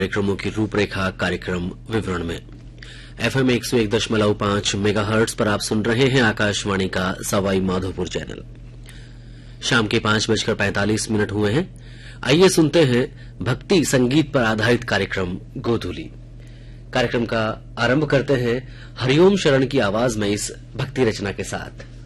कार्यक्रमों की रूपरेखा कार्यक्रम विवरण में। एफएम 101.5 मेगाहर्ट्ज पर आप सुन रहे हैं आकाशवाणी का सवाई माधोपुर चैनल। शाम के 5:45 हुए हैं। आइए सुनते हैं भक्ति संगीत पर आधारित कार्यक्रम गोधूली। कार्यक्रम का आरंभ करते हैं हरिओम शरण की आवाज में इस भक्ति रचना के साथ।